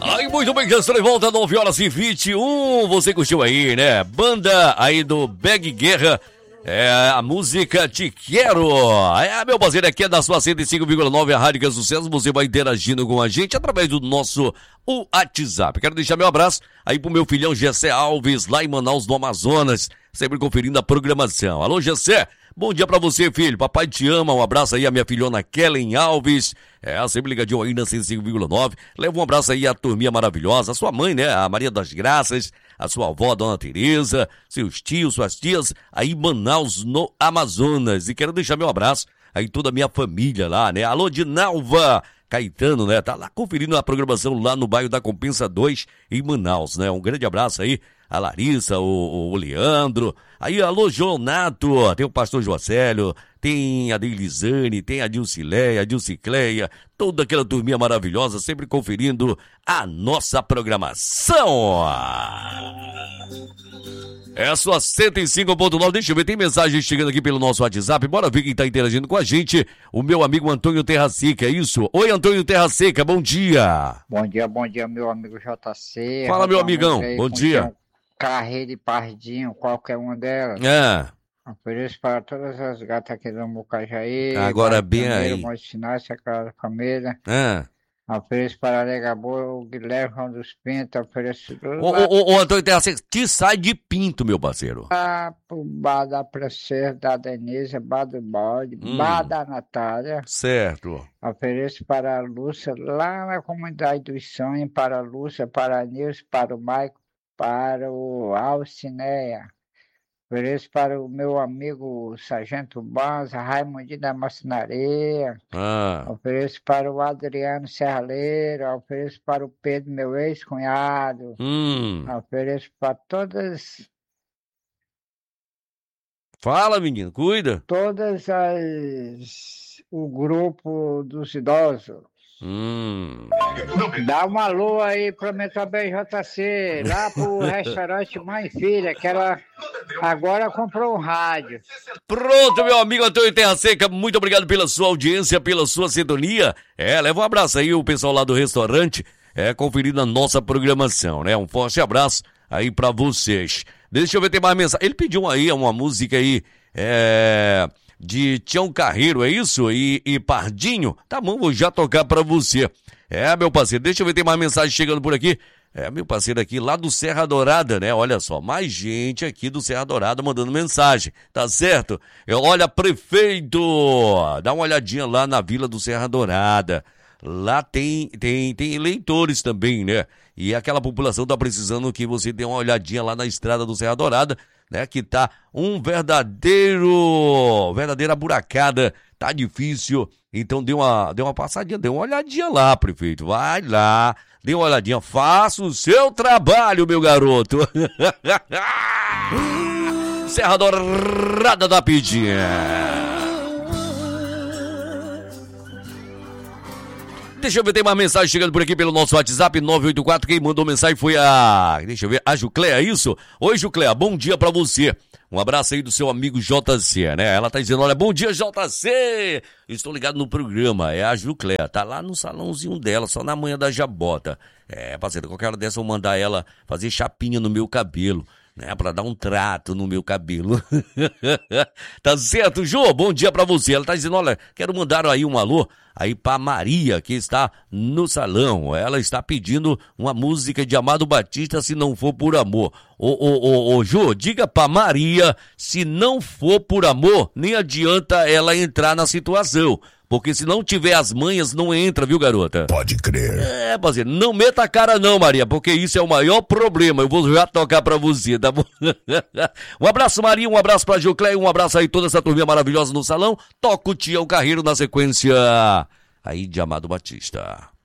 Aí, muito bem, já estou de volta, 9h21. Você curtiu aí, né? Banda aí do Beg Guerra. É a música Te Quero. Meu parceiro, aqui é da sua 105,9, a Rádio que é Sucesso. Você vai interagindo com a gente através do nosso WhatsApp. Quero deixar meu abraço aí pro meu filhão Gessé Alves, lá em Manaus, no Amazonas, sempre conferindo a programação. Alô, Gessé, bom dia pra você, filho. Papai te ama. Um abraço aí à minha filhona Kellen Alves. Sempre ligadinho aí na 105,9. Leva um abraço aí à turminha maravilhosa, a sua mãe, né? A Maria das Graças, a sua avó, a Dona Tereza, seus tios, suas tias, aí em Manaus, no Amazonas. E quero deixar meu abraço aí toda a minha família lá, né? Alô, Dinalva Caetano, né? Tá lá conferindo a programação lá no bairro da Compensa 2, em Manaus, né? Um grande abraço aí a Larissa, o Leandro, aí alô Jonato, tem o pastor Joacélio, tem a Deilizane, tem a Dilcileia, a Dilcicleia, toda aquela turminha maravilhosa, sempre conferindo a nossa programação. É a sua 105.9, deixa eu ver, tem mensagem chegando aqui pelo nosso WhatsApp, bora ver quem tá interagindo com a gente, o meu amigo Antônio Terra Seca, é isso? Oi, Antônio Terra Seca, bom dia. Bom dia, meu amigo JC. Fala, meu amigão, bom dia. Carreira e Pardinho, qualquer uma delas. Ofereço para todas as gatas aqui do Mucajaí. Agora bem aí. Monte Sinais, aquela família. Ofereço para Alegabor, o Guilherme João dos Pintos, ofereço... Ô, Antônio Terra Seca, te sai de Pinto, meu parceiro. Pro bar da Princesa, da Denise, bar do Bode, bar da Natália. Certo. Ofereço para a Lúcia, lá na Comunidade dos Sonhos, para a Lúcia, para a Nilce, para o Maico, para o Alcineia. Ofereço para o meu amigo Sargento Banza, Raimundinho da Macinaria. Ofereço para o Adriano Serraleiro. Ofereço para o Pedro, meu ex-cunhado. Ofereço para todas... Fala, menino, cuida. O grupo dos idosos. Dá uma alô aí pra mim também, JC, lá pro restaurante Mãe e Filha, que ela agora comprou um rádio. Pronto, meu amigo Antônio Terra Seca, muito obrigado pela sua audiência, pela sua sintonia. Leva um abraço aí o pessoal lá do restaurante, conferindo a nossa programação, né? Um forte abraço aí pra vocês. Deixa eu ver, tem mais mensagem. Ele pediu aí uma música aí, de Tião Carreiro, é isso? E Pardinho? Tá bom, vou já tocar pra você. Meu parceiro, deixa eu ver, tem mais mensagem chegando por aqui. Meu parceiro aqui lá do Serra Dourada, né? Olha só, mais gente aqui do Serra Dourada mandando mensagem, tá certo? Olha, prefeito, dá uma olhadinha lá na Vila do Serra Dourada. Lá tem eleitores também, né? E aquela população tá precisando que você dê uma olhadinha lá na estrada do Serra Dourada, né? Que tá verdadeira buracada, tá difícil. Então dê uma passadinha, dê uma olhadinha lá, prefeito. Vai lá, dê uma olhadinha, faça o seu trabalho, meu garoto. Serra Dourada da Pedinha. Deixa eu ver, tem uma mensagem chegando por aqui pelo nosso WhatsApp, 984, quem mandou mensagem foi a Jucléa, é isso? Oi, Jucléa, bom dia pra você. Um abraço aí do seu amigo JC, né? Ela tá dizendo, olha, bom dia, JC! Estou ligado no programa, é a Jucléa, tá lá no salãozinho dela, só na manhã da jabota. Parceiro, qualquer hora dessa eu vou mandar ela fazer chapinha no meu cabelo, né? Pra dar um trato no meu cabelo. Tá certo, Jô? Bom dia pra você. Ela tá dizendo, olha, quero mandar aí um alô aí pra Maria, que está no salão. Ela está pedindo uma música de Amado Batista, Se Não For Por Amor. Ô, Jô, diga pra Maria, se não for por amor, nem adianta ela entrar na situação. Porque se não tiver as manhas, não entra, viu, garota? Pode crer. Parceiro, não meta a cara não, Maria, porque isso é o maior problema. Eu vou já tocar pra você, tá bom? Um abraço, Maria, um abraço pra Jucléia, um abraço aí toda essa turminha maravilhosa no salão. Toca o Tião Carreiro na sequência aí de Amado Batista.